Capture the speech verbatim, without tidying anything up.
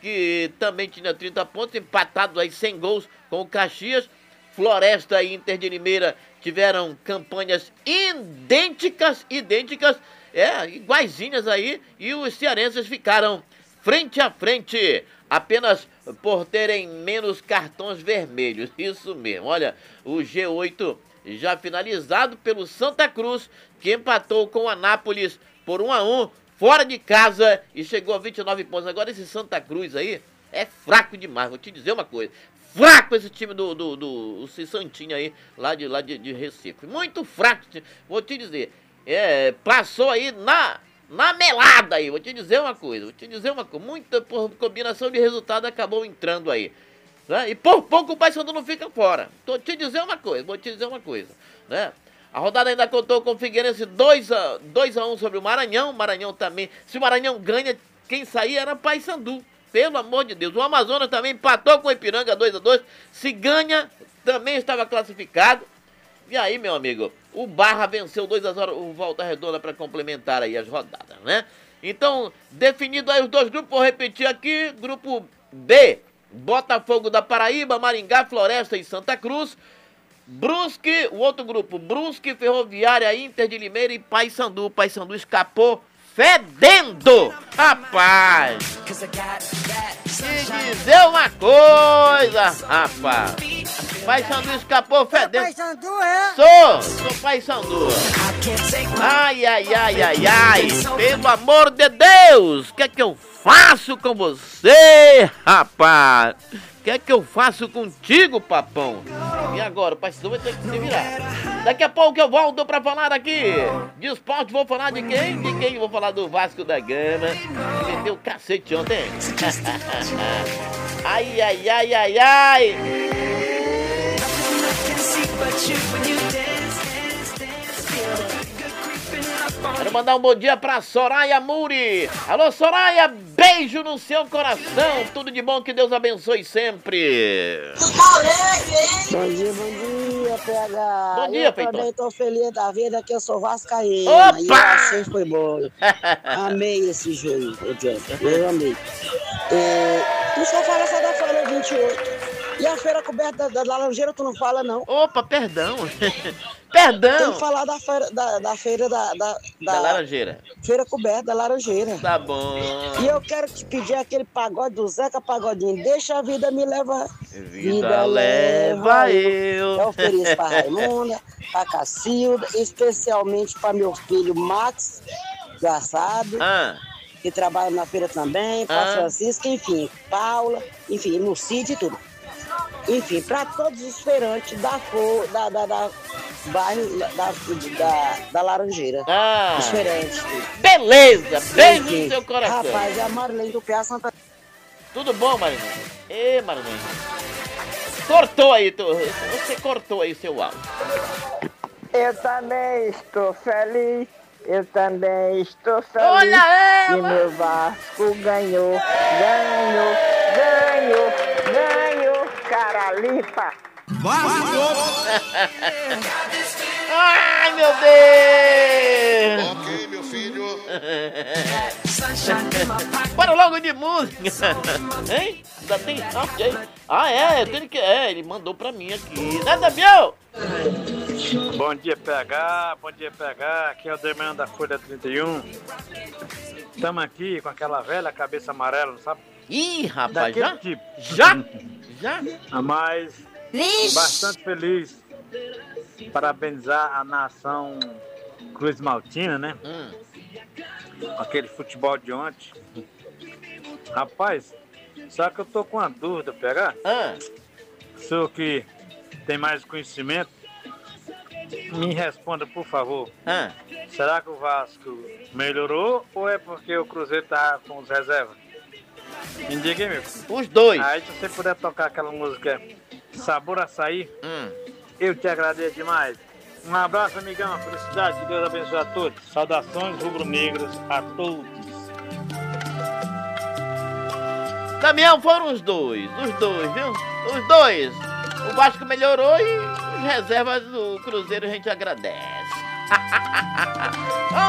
que também tinha trinta pontos, empatado aí sem gols com o Caxias. Floresta e Inter de Limeira tiveram campanhas idênticas, idênticas, é, iguaizinhas aí, e os cearenses ficaram frente a frente, apenas por terem menos cartões vermelhos. Isso mesmo, olha, o G oito já finalizado pelo Santa Cruz, que empatou com o Anápolis por um a um, fora de casa, e chegou a vinte e nove pontos. Agora esse Santa Cruz aí é fraco demais, vou te dizer uma coisa. Fraco esse time do, do, do, do Santinho aí, lá de, lá de, de Recife. Muito fraco, vou te dizer. É, passou aí na, na melada aí, vou te dizer uma coisa. Vou te dizer uma coisa. Muita por combinação de resultado acabou entrando aí. Né? E por pouco o Paysandu não fica fora. Vou te dizer uma coisa, vou te dizer uma coisa. Né? A rodada ainda contou com o Figueirense dois a um sobre o Maranhão. O Maranhão também, se o Maranhão ganha, quem saía era Paysandu. Pelo amor de Deus. O Amazonas também empatou com o Ipiranga dois a dois. Se ganha, também estava classificado. E aí, meu amigo, o Barra venceu dois a zero o Volta Redonda para complementar aí as rodadas, né? Então, definido aí os dois grupos, vou repetir aqui. Grupo B, Botafogo da Paraíba, Maringá, Floresta e Santa Cruz. Brusque, o outro grupo, Brusque, Ferroviária, Inter de Limeira e Paysandu. Paysandu escapou fedendo, rapaz. Me dizer uma coisa, rapaz. Paysandu escapou fedendo. Paysandu é? Sou, sou Paysandu. Ai, ai, ai, ai, ai. Pelo amor de Deus, o que é que eu faço com você, rapaz? O que é que eu faço contigo, papão? E agora, o Paysandu vai ter que se virar. Daqui a pouco eu volto pra falar aqui de esporte. Vou falar de quem? De quem? Vou falar do Vasco da Gama. Que meteu o cacete ontem. Ai, ai, ai, ai, ai. Quero mandar um bom dia pra Soraya Muri. Alô, Soraya, beijo no seu coração. Tudo de bom, que Deus abençoe sempre. Bom dia, bom dia, P H. Bom dia, eu Peitão. também tô feliz da vida que eu sou vascaíno. Opa! E eu achei foi bom. Amei esse jogo, eu amei. É, tu só fala só da feira vinte e oito. E a feira coberta da, da laranjeira tu não fala, não. Opa, perdão. Perdão. Tem que falar da feira da, da feira da, da, Da laranjeira. Feira coberta da laranjeira. Tá bom. E eu quero te pedir aquele pagode do Zeca Pagodinho. Deixa a vida me levar. Vida leva eu. Eu ofereço pra Raimunda, pra Cacilda, especialmente pra meu filho Max, Gaçado, Ah, que trabalha na feira também, pra Ah. Francisca, enfim, Paula, enfim, no sítio e tudo. Enfim, pra todos os feirantes da, for, da, da, da bairro da, da, da Laranjeira. ah. Os feirantes. Beleza. Beijo Enfim, no seu coração. Rapaz, é a Marlene do P A Santa. Tudo bom, Marinho? Ê, Marinho. Cortou aí, tu, você cortou aí seu áudio. Eu também estou feliz, eu também estou feliz. Olha E ela! meu Vasco ganhou, ganhou, ganhou, ganhou, cara limpa. Ai, meu Deus! Ok, meu filho. Bora logo de música! Hein? Ainda tem. Ok. Ah, é, eu tenho que. É, ele mandou pra mim aqui. Nada, meu! Bom dia, P H. Bom dia, P H. Aqui é o Demiano da Folha trinta e um. Estamos aqui com aquela velha cabeça amarela, sabe? Ih, rapaz, Daquele já? tipo. Já? Já? Ah, mas bastante feliz. Parabenizar a nação Cruz Maltina, né? Hum. Aquele futebol de ontem. Rapaz, só que eu tô com uma dúvida, P H. Ah, O senhor que tem mais conhecimento, me responda, por favor. ah. Será que o Vasco melhorou ou é porque o Cruzeiro tá com os reservas? Me diga aí, meu filho. Os dois. Aí, se você puder tocar aquela música Sabor Açaí, Hum. eu te agradeço demais. Um abraço, amigão. Felicidade. Que Deus abençoe a todos. Saudações rubro-negras a todos. Damião, foram os dois. Os dois, viu? Os dois. O Vasco melhorou e as reservas do Cruzeiro a gente agradece.